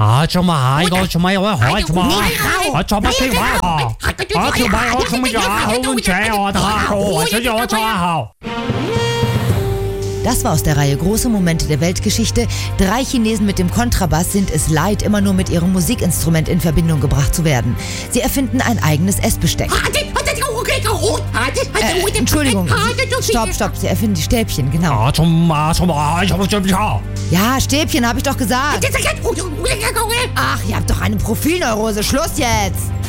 Das war aus der Reihe Große Momente der Weltgeschichte. 3 Chinesen mit dem Kontrabass sind es leid, immer nur mit ihrem Musikinstrument in Verbindung gebracht zu werden. Sie erfinden ein eigenes Essbesteck. Entschuldigung. Stopp. Sie erfinden die Stäbchen, genau. Ja, Stäbchen, habe ich doch gesagt. Ach, ihr habt doch eine Profilneurose. Schluss jetzt.